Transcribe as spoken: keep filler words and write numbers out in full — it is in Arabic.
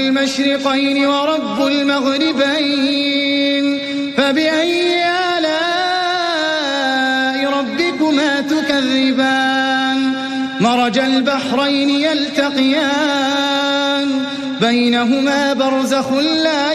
المشرقين ورب المغربين فبأي آلاء ربكما تكذبان مرج البحرين يلتقيان بينهما برزخ لا